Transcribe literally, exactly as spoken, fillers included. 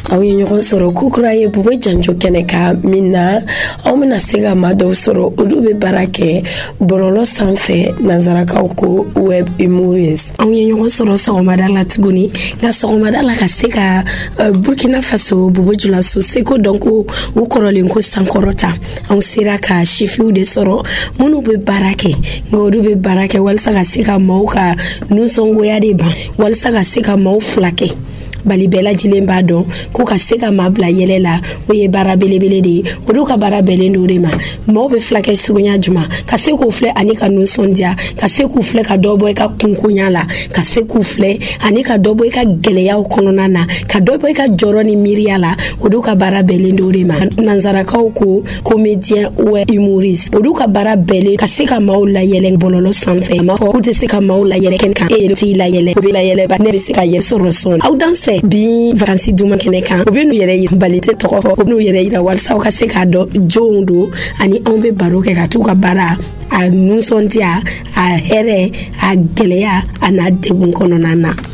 aw ye ɲɔgɔn sɔrɔ kukura ye Bubo Janjo kɛnɛ ka min na aw bɛna se ka maa dɔw sɔrɔ olu bɛ baara kɛ bɔlɔlɔ sanfɛ nanzarakaw ko web humorist. Aw ye ɲɔgɔn sɔrɔ sɔgɔmada la tuguni nka sɔgɔmada la ka se ka uh, Burkina Faso Bobo Julaso seko dɔn ko u kɔrɔlen ko sankɔrɔta anw sera ka chifiw de sɔrɔ minnu bɛ baara kɛ nka olu bɛ baara kɛ walasa ka se ka maaw ka nusɔngoya de ban walasa ka se ka maaw fila kɛ bali bɛɛ lajɛlen b'a dɔn ko ka se ka maa bila yɛlɛ la o ye baara belebele de ye olu ka baara bɛnnen do de ma maaw bɛ filakɛ suguya juma ka se k'u filɛ ani ka nusɔndiya ka se k'u filɛ ka dɔ bɔ i ka kunkonya la ka se k'u filɛ ani ka dɔ bɔ i ka gɛlɛyaw kɔnɔna na ka dɔ bɔ i ka jɔrɔ ni miiriya la olu ka baara bɛnnen do de ma nanzarakaw ko comédien ou humoriste olu ka baara bɛnnen ka se ka maaw layɛlɛ bɔlɔlɔ sanfɛ ma fɔ k'u tɛ se ka maaw layɛlɛ kɛnɛ kan e yɛrɛ t'i layɛlɛ o bɛ layɛlɛ ba ne bɛ se ka yɛrɛ sɔrɔ sɔn aw dan bi vacances duma kɛnɛ kan u bɛ n'u yɛrɛ yira balite tɔgɔ fɔ u bɛ n'u yɛrɛ yira walasa u ka se k'a dɔn jɔnw don ani anw bɛ baro kɛ ka t'u ka baara a nusɔndiya a hɛrɛ a gɛlɛya a n'a degun kɔnɔna na.